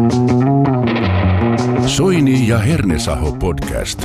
Soini ja Hernesaho podcast.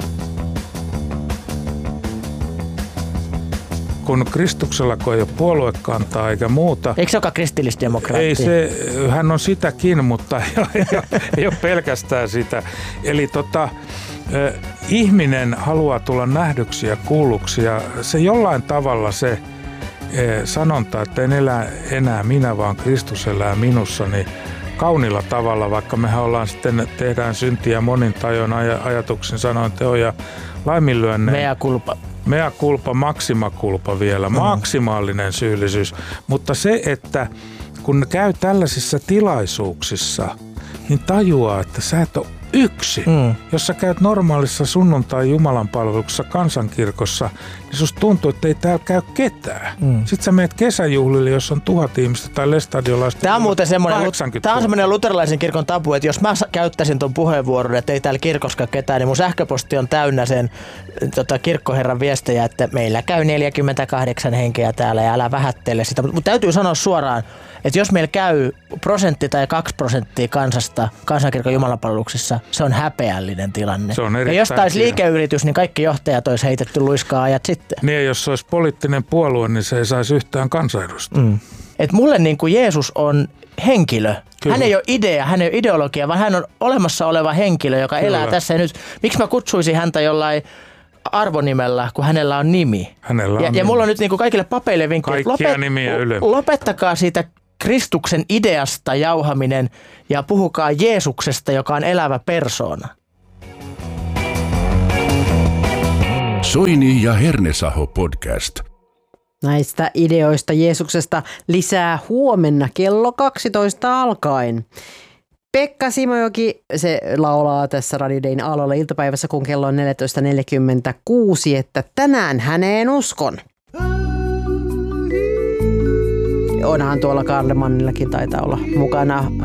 Kun Kristuksella kun ei ole puoluekantaa eikä muuta. Eikö se olekaan kristillisdemokraatti? Ei se, hän on sitäkin, mutta ei ole pelkästään sitä. Eli ihminen haluaa tulla nähdyksi ja kuulluksi ja se jollain tavalla se sanonta, että en elä enää minä, vaan Kristus elää minussa, niin kaunilla tavalla, vaikka mehän ollaan sitten, tehdään syntiä monin tajon ajatuksin, sanoin, teon ja laiminlyönneen. Mea culpa, maxima culpa vielä, maksimaalinen syyllisyys. Mutta se, että kun käy tällaisissa tilaisuuksissa, niin tajuaa, että sä et ole yksin. Jos sä käyt normaalissa sunnuntai-jumalanpalveluksessa kansankirkossa, niin susta tuntuu, että ei täällä käy ketään. Sitten sä meet kesäjuhlille, jos on 1000 ihmistä tai lestadiolaista. Tämä on muuten semmoinen luterilaisen kirkon tabu, että jos mä käyttäisin ton puheenvuoron, että ei täällä kirkossa ketään, niin mun sähköposti on täynnä sen kirkkoherran viestejä, että meillä käy 48 henkeä täällä ja älä vähättele sitä. Mutta täytyy sanoa suoraan, että jos meillä käy 1% tai 2% kansasta kansankirkon jumalanpalveluksessa, se on häpeällinen tilanne. Se on ja jos taisi liikeyritys, niin kaikki johtajat olisi heitetty luiskaa ajat sitten. Niin, jos se olisi poliittinen puolue, niin se ei saisi yhtään kansanedusta. Et mulle niin kuin Jeesus on henkilö. Kyllä. Hän ei ole idea, hän ei ole ideologia, vaan hän on olemassa oleva henkilö, joka elää tässä ja nyt. Miksi mä kutsuisin häntä jollain arvonimellä, kun hänellä on nimi? Ja mulla on nyt niin kuin kaikille papeille vinkki, lopettakaa siitä Kristuksen ideasta jauhaminen ja puhukaa Jeesuksesta, joka on elävä persoona. Soini ja Hernesaho podcast. Näistä ideoista Jeesuksesta lisää huomenna kello 12 alkaen. Pekka Simojoki, se laulaa tässä Radio Dayn aloilla iltapäivässä, kun kello on 14.46, että tänään häneen uskon. Onhan tuolla Karlemannillakin taitaa olla mukana